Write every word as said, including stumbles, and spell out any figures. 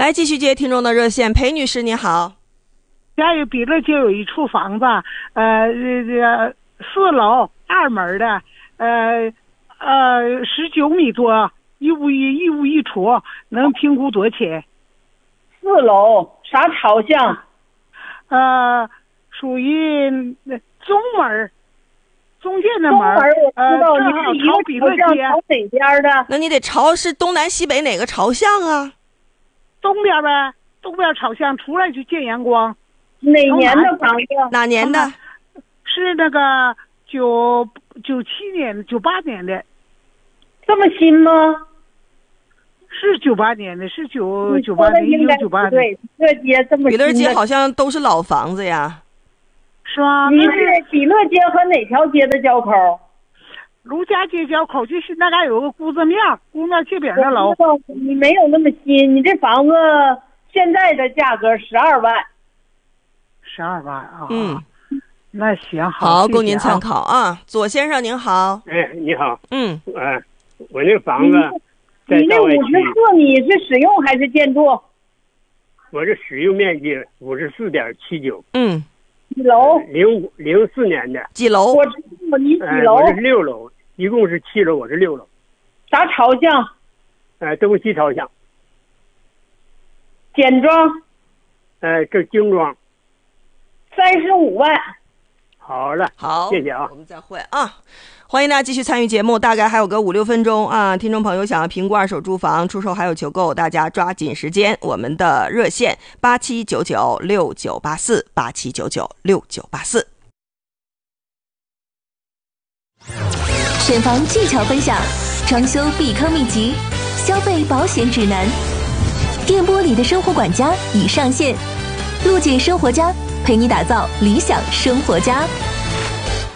来继续接听众的热线，裴女士你好。 家有比乐街有一处房子，呃，这个四楼二门的，呃呃十九米多，一屋一一屋一厨，能评估多少钱？ 四楼啥朝向？ 呃，属于中门，中间的门。 中门我知道， 呃、 你是一个比乐街朝哪边的？ 那你得朝是东南西北哪个朝向啊？ 东边呗，东边朝向，出来就见阳光。 哪年的房子？ 哪年的？ 是那个九九七年、九八年的。 这么新吗？ 是九八年的，是九九八年，一九九八年。 对，比乐街这么新的。 比乐街好像都是老房子呀。 是吗？ 你是比乐街和哪条街的交口？ 卢家街交口，就是那嘎有个姑子庙，姑庙街边的楼。 你没有那么新，你这房子现在的价格十二万。 十二万啊！ 嗯， 那行好， 好， 谢谢啊供您参考啊。左先生您好。 哎，你好。 嗯， 哎，我那个房子在你那五十道外区， 四米是使用还是建筑？ 我这使用面积五十四点七九。 嗯， 几楼？ 零五零四年的。 几楼？ 我知道你几哎， 楼？ 我是六楼，一共是七楼，我是六楼。 啥朝向？ 哎，东西朝向。 简装。 哎，这精装。 三十五万。 好了， 好， 谢谢啊， 我们再会啊。欢迎大家继续参与节目，大概还有个五六分钟啊。听众朋友想要评估二手住房出售还有求购，大家抓紧时间。我们的热线八七九九六九八四八七九九六九八四。 选房技巧分享，装修避坑秘籍，消费保险指南。电波里的生活管家已上线，陆姐生活家陪你打造理想生活家。